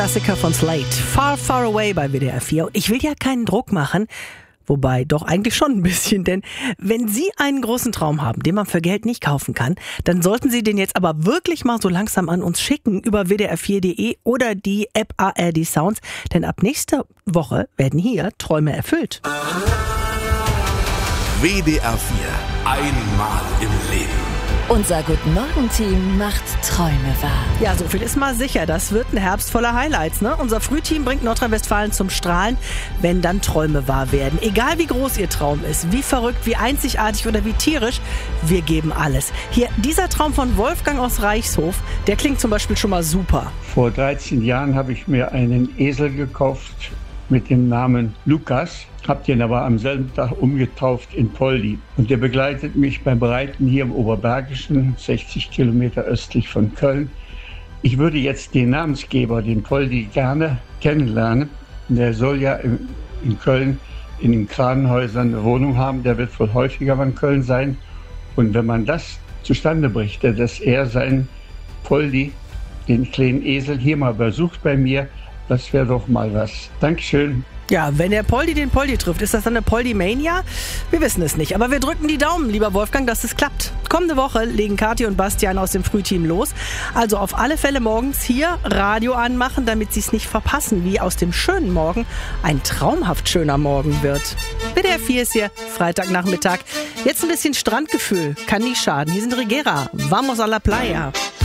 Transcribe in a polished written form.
Klassiker von Slate, Far Far Away bei WDR 4. Und ich will ja keinen Druck machen, wobei doch eigentlich schon ein bisschen, denn wenn Sie einen großen Traum haben, den man für Geld nicht kaufen kann, dann sollten Sie den jetzt aber wirklich mal so langsam an uns schicken über wdr4.de oder die App ARD Sounds, denn ab nächster Woche werden hier Träume erfüllt. WDR 4, einmal im Leben. Unser Guten-Morgen-Team macht Träume wahr. Ja, so viel ist mal sicher. Das wird ein Herbst voller Highlights, ne? Unser Frühteam bringt Nordrhein-Westfalen zum Strahlen, wenn dann Träume wahr werden. Egal wie groß Ihr Traum ist, wie verrückt, wie einzigartig oder wie tierisch, wir geben alles. Hier, dieser Traum von Wolfgang aus Reichshof, der klingt zum Beispiel schon mal super. Vor 13 Jahren habe ich mir einen Esel gekauft mit dem Namen Lukas. Hab den aber am selben Tag umgetauft in Poldi. Und der begleitet mich beim Reiten hier im Oberbergischen, 60 Kilometer östlich von Köln. Ich würde jetzt den Namensgeber, den Poldi, gerne kennenlernen. Der soll ja in Köln in den Kranenhäusern eine Wohnung haben. Der wird wohl häufiger in Köln sein. Und wenn man das zustande brächte, dass er seinen Poldi, den kleinen Esel, hier mal besucht bei mir, das wäre doch mal was. Dankeschön. Ja, wenn der Poldi den Poldi trifft, ist das dann eine Poldi-Mania? Wir wissen es nicht, aber wir drücken die Daumen, lieber Wolfgang, dass es klappt. Kommende Woche legen Kathi und Bastian aus dem Frühteam los. Also auf alle Fälle morgens hier Radio anmachen, damit Sie es nicht verpassen, wie aus dem schönen Morgen ein traumhaft schöner Morgen wird. WDR 4 ist hier, Freitagnachmittag. Jetzt ein bisschen Strandgefühl, kann nie schaden. Hier sind Regera, Vamos a la Playa.